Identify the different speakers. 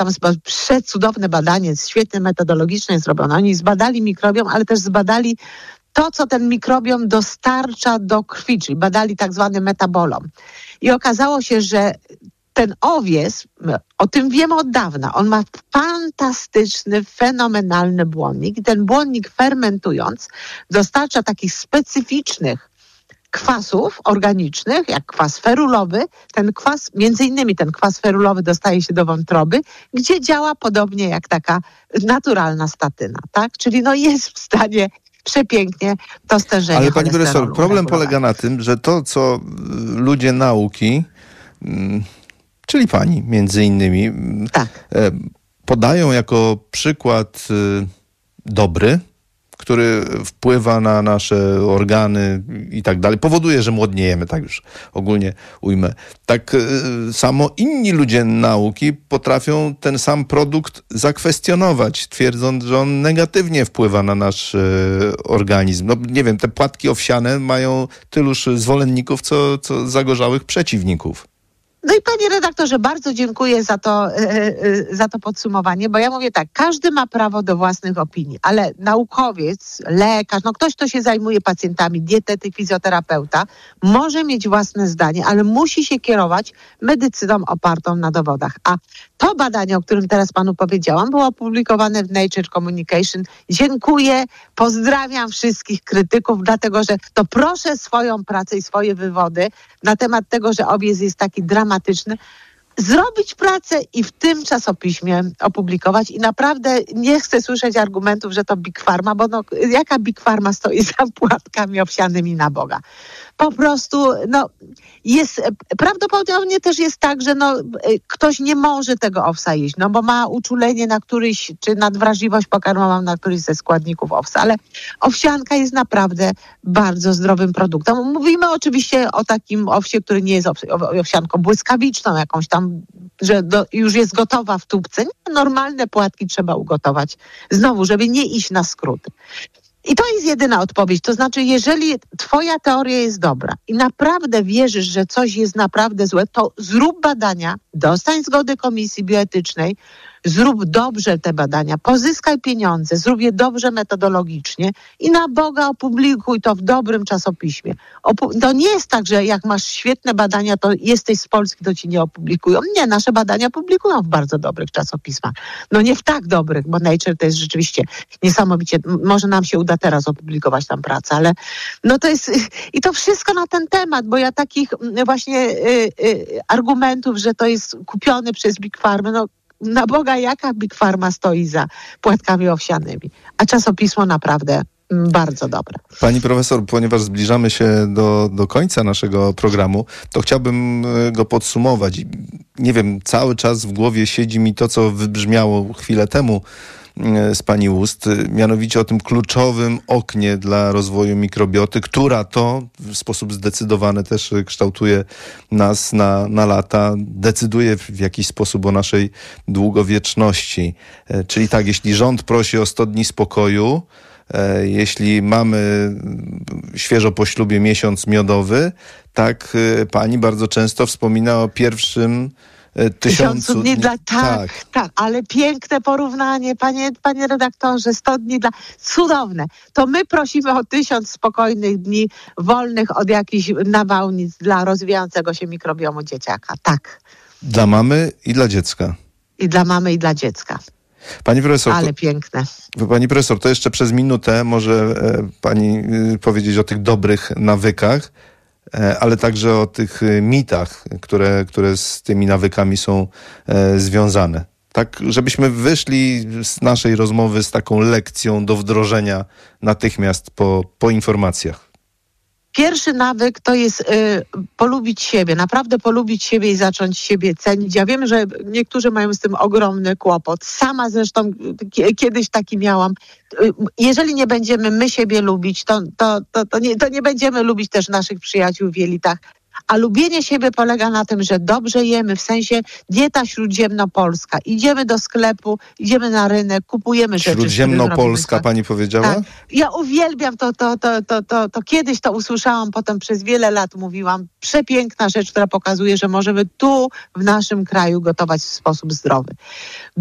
Speaker 1: tam przecudowne badanie, świetnie metodologicznie zrobione. Oni zbadali mikrobiom, ale też zbadali to, co ten mikrobiom dostarcza do krwi, czyli badali tak zwany metabolom. I okazało się, że ten owiec, o tym wiemy od dawna, on ma fantastyczny, fenomenalny błonnik i ten błonnik fermentując dostarcza takich specyficznych kwasów organicznych, jak kwas ferulowy. Ten kwas, między innymi ten kwas ferulowy dostaje się do wątroby, gdzie działa podobnie jak taka naturalna statyna, tak? Czyli jest w stanie przepięknie to stężenie
Speaker 2: Ale pani profesor, problem
Speaker 1: regulować.
Speaker 2: polega na tym, że to, co ludzie nauki, czyli pani między innymi,
Speaker 1: Tak.
Speaker 2: podają jako przykład dobry, który wpływa na nasze organy i tak dalej, powoduje, że młodniejemy, tak już ogólnie ujmę. Tak samo inni ludzie nauki potrafią ten sam produkt zakwestionować, twierdząc, że on negatywnie wpływa na nasz organizm. Nie wiem, te płatki owsiane mają tyluż zwolenników, co zagorzałych przeciwników.
Speaker 1: No i panie redaktorze, bardzo dziękuję za to podsumowanie, bo ja mówię tak, każdy ma prawo do własnych opinii, ale naukowiec, lekarz, ktoś, kto się zajmuje pacjentami, dietetyk, fizjoterapeuta, może mieć własne zdanie, ale musi się kierować medycyną opartą na dowodach. A to badanie, o którym teraz panu powiedziałam, było opublikowane w Nature Communication. Dziękuję, pozdrawiam wszystkich krytyków, dlatego że to proszę swoją pracę i swoje wywody na temat tego, że owiec jest taki dramatyczny, zrobić pracę i w tym czasopiśmie opublikować. I naprawdę nie chcę słyszeć argumentów, że to Big Pharma, bo jaka Big Pharma stoi za płatkami owsianymi na Boga? Po prostu, jest, prawdopodobnie też jest tak, że ktoś nie może tego owsa jeść, bo ma uczulenie na któryś, czy nadwrażliwość pokarmową na któryś ze składników owsa, ale owsianka jest naprawdę bardzo zdrowym produktem. Mówimy oczywiście o takim owsie, który nie jest owsianką błyskawiczną, jakąś tam, że już jest gotowa w tubce. Normalne płatki trzeba ugotować. Znowu, żeby nie iść na skróty. I to jest jedyna odpowiedź. To znaczy, jeżeli twoja teoria jest dobra i naprawdę wierzysz, że coś jest naprawdę złe, to zrób badania, dostań zgody komisji bioetycznej, zrób dobrze te badania, pozyskaj pieniądze, zrób je dobrze metodologicznie i na Boga opublikuj to w dobrym czasopiśmie. To nie jest tak, że jak masz świetne badania, to jesteś z Polski, to ci nie opublikują. Nie, nasze badania publikują w bardzo dobrych czasopismach. Nie w tak dobrych, bo Nature to jest rzeczywiście niesamowicie, może nam się uda teraz opublikować tam pracę, ale to jest, i to wszystko na ten temat, bo ja takich właśnie argumentów, że to jest kupione przez Big Pharma, na Boga, jaka Big Pharma stoi za płatkami owsianymi. A czasopismo naprawdę bardzo dobre.
Speaker 2: Pani profesor, ponieważ zbliżamy się do końca naszego programu, to chciałbym go podsumować. Nie wiem, cały czas w głowie siedzi mi to, co wybrzmiało chwilę temu z pani ust, mianowicie o tym kluczowym oknie dla rozwoju mikrobioty, która to w sposób zdecydowany też kształtuje nas na lata, decyduje w jakiś sposób o naszej długowieczności. Czyli tak, jeśli rząd prosi o 100 dni spokoju, jeśli mamy świeżo po ślubie miesiąc miodowy, tak pani bardzo często wspomina o pierwszym 1000 dni.
Speaker 1: Tak, ale piękne porównanie, panie redaktorze, 100 dni cudowne. To my prosimy o 1000 spokojnych dni wolnych od jakichś nawałnic dla rozwijającego się mikrobiomu dzieciaka. Tak.
Speaker 2: Dla mamy i dla dziecka.
Speaker 1: I dla mamy i dla dziecka.
Speaker 2: Pani profesor,
Speaker 1: ale piękne.
Speaker 2: Pani profesor, to jeszcze przez minutę może pani powiedzieć o tych dobrych nawykach, ale także o tych mitach, które z tymi nawykami są związane. Tak, żebyśmy wyszli z naszej rozmowy z taką lekcją do wdrożenia natychmiast po informacjach.
Speaker 1: Pierwszy nawyk to jest polubić siebie, naprawdę polubić siebie i zacząć siebie cenić. Ja wiem, że niektórzy mają z tym ogromny kłopot. Sama zresztą kiedyś taki miałam. Jeżeli nie będziemy my siebie lubić, to nie będziemy lubić też naszych przyjaciół w jelitach. A lubienie siebie polega na tym, że dobrze jemy, w sensie dieta śródziemnopolska. Idziemy do sklepu, idziemy na rynek, kupujemy rzeczy.
Speaker 2: Śródziemnopolska pani powiedziała?
Speaker 1: Tak. Ja uwielbiam to kiedyś to usłyszałam, potem przez wiele lat mówiłam. Przepiękna rzecz, która pokazuje, że możemy tu w naszym kraju gotować w sposób zdrowy.